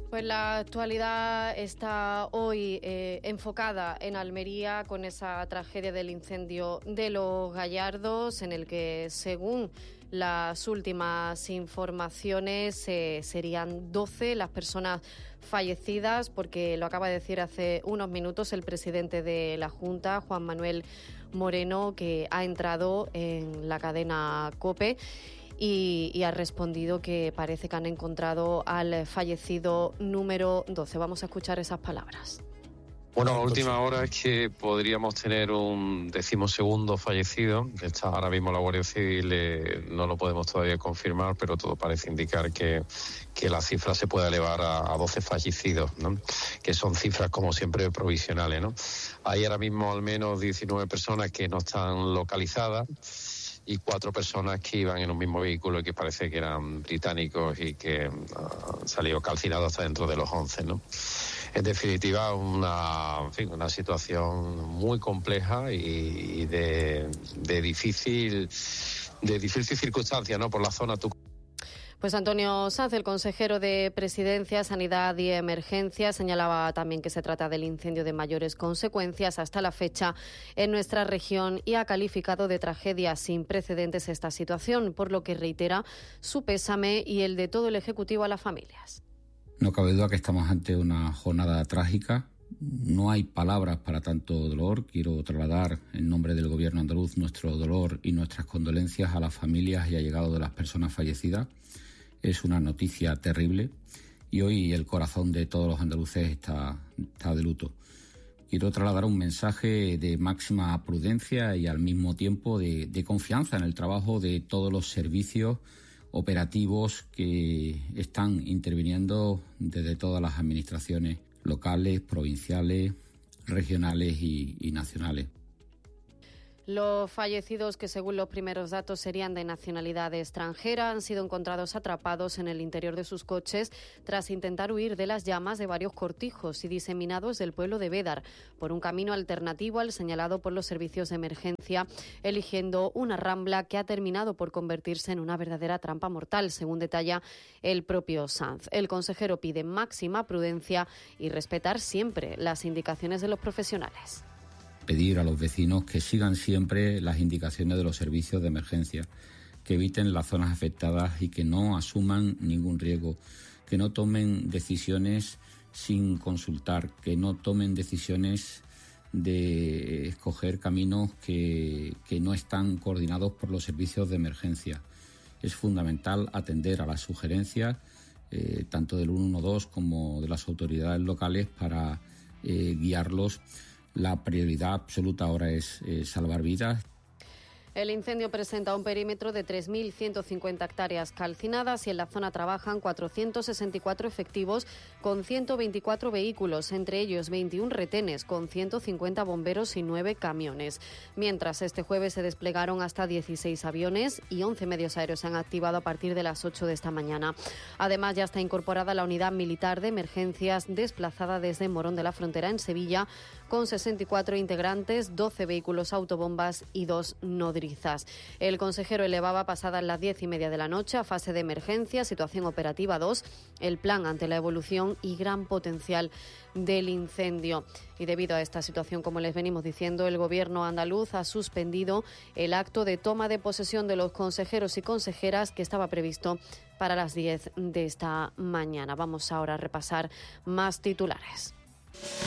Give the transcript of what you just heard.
Pues la actualidad está hoy enfocada en Almería con esa tragedia del incendio de Los Gallardos, en el que, según las últimas informaciones, serían 12 las personas fallecidas, porque lo acaba de decir hace unos minutos el presidente de la Junta, Juan Manuel Moreno, que ha entrado en la cadena COPE y ha respondido que parece que han encontrado al fallecido número 12. Vamos a escuchar esas palabras. Bueno, a última hora es que podríamos tener un 12º fallecido. Está ahora mismo la Guardia Civil, no lo podemos todavía confirmar, pero todo parece indicar que la cifra se puede elevar a 12 fallecidos, ¿no? Que son cifras, como siempre, provisionales, ¿no? Hay ahora mismo al menos 19 personas que no están localizadas y 4 personas que iban en un mismo vehículo y que parece que eran británicos y que han salido calcinados hasta dentro de los 11, ¿no? En definitiva, una situación muy compleja y de difícil circunstancia, ¿no? Por la zona. Pues Antonio Sanz, el consejero de Presidencia, Sanidad y Emergencia, señalaba también que se trata del incendio de mayores consecuencias hasta la fecha en nuestra región y ha calificado de tragedia sin precedentes esta situación, por lo que reitera su pésame y el de todo el Ejecutivo a las familias. No cabe duda que estamos ante una jornada trágica. No hay palabras para tanto dolor. Quiero trasladar en nombre del Gobierno andaluz nuestro dolor y nuestras condolencias a las familias y allegados de las personas fallecidas. Es una noticia terrible y hoy el corazón de todos los andaluces está de luto. Quiero trasladar un mensaje de máxima prudencia y al mismo tiempo de confianza en el trabajo de todos los servicios operativos que están interviniendo desde todas las administraciones locales, provinciales, regionales y nacionales. Los fallecidos, que según los primeros datos serían de nacionalidad extranjera, han sido encontrados atrapados en el interior de sus coches tras intentar huir de las llamas de varios cortijos y diseminados del pueblo de Bédar por un camino alternativo al señalado por los servicios de emergencia, eligiendo una rambla que ha terminado por convertirse en una verdadera trampa mortal, según detalla el propio Sanz. El consejero pide máxima prudencia y respetar siempre las indicaciones de los profesionales. Pedir a los vecinos que sigan siempre las indicaciones de los servicios de emergencia, que eviten las zonas afectadas y que no asuman ningún riesgo, que no tomen decisiones sin consultar, que no tomen decisiones de escoger caminos que no están coordinados por los servicios de emergencia. Es fundamental atender a las sugerencias tanto del 112 como de las autoridades locales para guiarlos. La prioridad absoluta ahora es salvar vidas. El incendio presenta un perímetro de 3.150 hectáreas calcinadas y en la zona trabajan 464 efectivos con 124 vehículos, entre ellos 21 retenes con 150 bomberos y 9 camiones. Mientras, este jueves se desplegaron hasta 16 aviones y 11 medios aéreos se han activado a partir de las 8 de esta mañana. Además, ya está incorporada la unidad militar de emergencias desplazada desde Morón de la Frontera en Sevilla, con 64 integrantes, 12 vehículos autobombas y 2 nodrizas. El consejero elevaba pasadas las 10:30 de la noche a fase de emergencia, situación operativa 2, el plan ante la evolución y gran potencial del incendio. Y debido a esta situación, como les venimos diciendo, el Gobierno andaluz ha suspendido el acto de toma de posesión de los consejeros y consejeras que estaba previsto para las 10 de esta mañana. Vamos ahora a repasar más titulares.